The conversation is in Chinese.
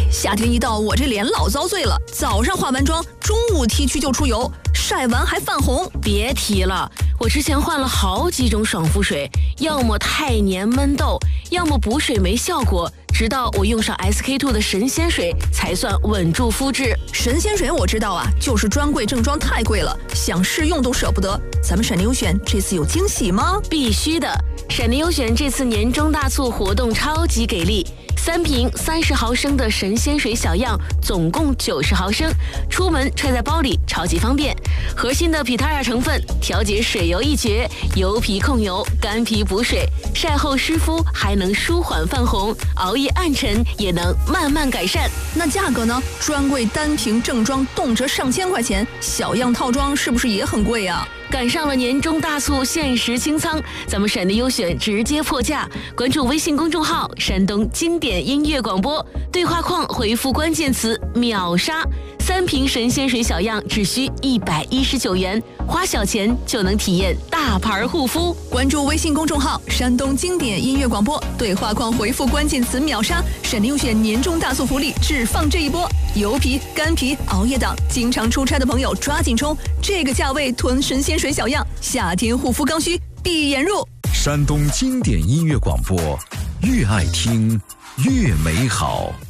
夏天一到，我这脸老遭罪了。早上化完妆，中午 T 区就出油，晒完还泛红。 别提了，我之前换了好几种爽肤水，要么太黏闷痘，要么补水没效果。直到我用上 SK-II 的神仙水，才算稳住肤质。 神仙水我知道啊，就是专柜正装太贵了，想试用都舍不得。咱们闪电优选这次有惊喜吗？ 必须的，闪电优选这次年终大促活动超级给力，3瓶30毫升的神仙水小样，总共90毫升，出门揣在包里超级方便。核心的 Pitaya 成分调节水油一绝，油皮控油，干皮补水，晒后湿敷还能舒缓泛红，熬夜暗沉也能慢慢改善。 那价格呢？专柜单瓶正装动辄上千块钱，小样套装是不是也很贵啊？ 赶上了年终大促，限时清仓，咱们闪电优选直接破价。关注微信公众号山东经典音乐广播，对话框回复关键词秒杀，3瓶神仙水小样只需119元，花小钱就能体验大牌护肤。 关注微信公众号山东经典音乐广播，对话框回复关键词秒杀，闪电优选年终大促福利只放这一波。油皮、干皮、熬夜党，经常出差的朋友抓紧冲，这个价位囤神仙水小样，夏天护肤刚需闭眼入。 山东经典音乐广播，越爱听越美好。